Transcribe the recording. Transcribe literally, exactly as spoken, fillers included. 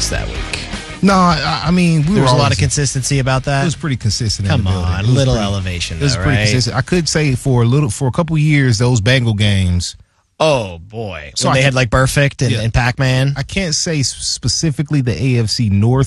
Chiefs that week. No, I, I mean, we There were was a lot always- of consistency about that. It was pretty consistent. Come in the building. on, It was little pretty- elevation, It was though, pretty right? consistent. I could say for a little, for a couple years, those Bengal games. Oh boy! So When I they can- had like Perfect and, Yeah. and Pac-Man. I can't say specifically the A F C North